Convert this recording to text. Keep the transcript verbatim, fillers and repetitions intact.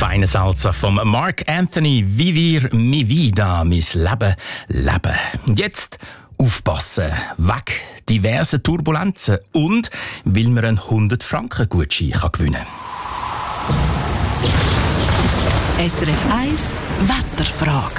feine Salsa vom Mark Anthony Vivir mi vida, mein Leben leben. Und jetzt aufpassen, weg diverse Turbulenzen und weil man einen hundert Franken Gutschein gewinnen kann. S R F eins Wetterfrage.